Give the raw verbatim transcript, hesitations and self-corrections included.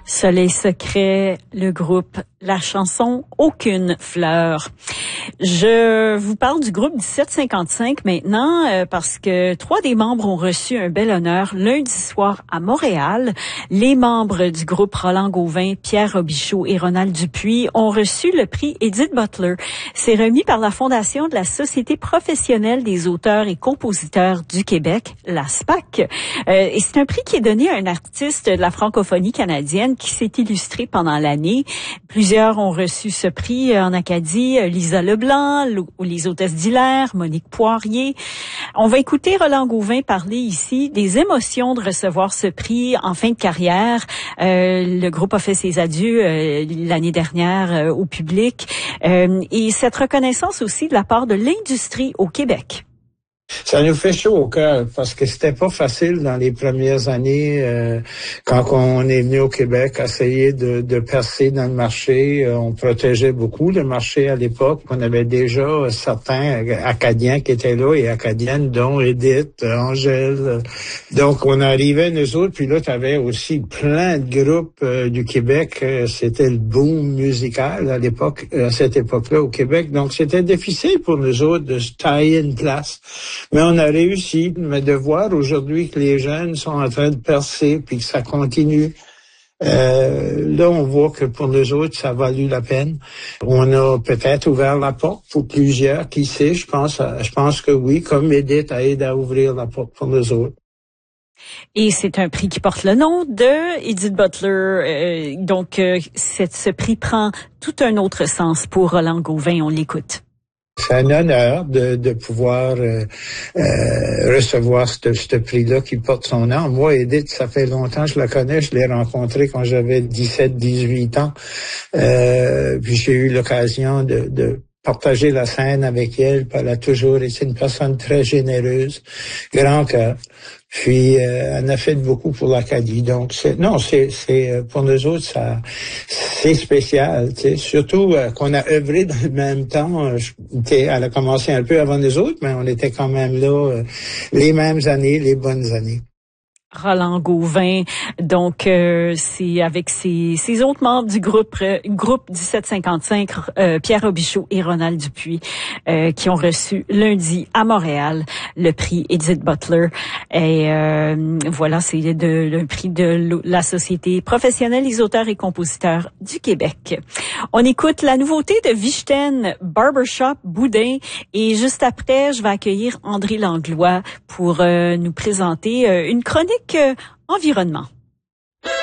Soleil secret, le groupe, la chanson Aucune fleur. Je vous parle du groupe dix-sept cinquante-cinq maintenant euh, parce que trois des membres ont reçu un bel honneur lundi soir à Montréal. Les membres du groupe Roland Gauvin, Pierre Robichaud et Ronald Dupuis ont reçu le prix Edith Butler. C'est remis par la Fondation de la Société professionnelle des auteurs et compositeurs du Québec, la S P A C. Euh, et c'est un prix qui est donné à un artiste de la francophonie canadienne qui s'est illustré pendant l'année. Plusieurs ont reçu ce prix en Acadie, Lisa Leblanc, les hôtesses d'Hilaire, Monique Poirier. On va écouter Roland Gauvin parler ici des émotions de recevoir ce prix en fin de carrière. Euh, le groupe a fait ses adieux euh, l'année dernière euh, au public. Euh, et cette reconnaissance aussi de la part de l'industrie au Québec. Ça nous fait chaud au cœur parce que c'était pas facile dans les premières années euh, quand on est venu au Québec essayer de, de percer dans le marché. Euh, on protégeait beaucoup le marché à l'époque. On avait déjà certains Acadiens qui étaient là et Acadiennes, dont Edith, Angèle. Donc on arrivait nous autres, puis là tu avais aussi plein de groupes euh, du Québec. Euh, c'était le boom musical à l'époque, à cette époque-là au Québec. Donc c'était difficile pour nous autres de se tailler une place. Mais on a réussi. Mais de voir aujourd'hui que les jeunes sont en train de percer puis que ça continue, euh, là, on voit que pour nous autres, ça a valu la peine. On a peut-être ouvert la porte pour plusieurs, qui sait, je pense, je pense que oui, comme Edith a aidé à ouvrir la porte pour nous autres. Et c'est un prix qui porte le nom de Edith Butler. Euh, donc, euh, cette, ce prix prend tout un autre sens pour Roland Gauvin. On l'écoute. C'est un honneur de, de pouvoir euh, euh, recevoir ce, ce prix-là qui porte son nom. Moi, Edith, ça fait longtemps que je la connais. Je l'ai rencontrée quand j'avais dix-sept, dix-huit ans. Euh, puis j'ai eu l'occasion de, de partager la scène avec elle. Elle a toujours été une personne très généreuse, grand cœur. Puis euh, elle a fait beaucoup pour l'Acadie. Donc c'est non, c'est c'est pour nous autres ça c'est spécial, tu sais. Surtout euh, qu'on a œuvré dans le même temps. Je, elle a commencé un peu avant nous autres, mais on était quand même là euh, les mêmes années, les bonnes années. Roland Gauvin, donc euh, c'est avec ses, ses autres membres du groupe euh, groupe dix-sept cinquante-cinq, euh, Pierre Robichaud et Ronald Dupuis, euh, qui ont reçu lundi à Montréal le prix Edith Butler. Et euh, voilà, c'est de, le prix de la Société professionnelle des auteurs et compositeurs du Québec. On écoute la nouveauté de Vichten, Barbershop Boudin, et juste après, je vais accueillir André Langlois pour euh, nous présenter euh, une chronique Euh, environnement.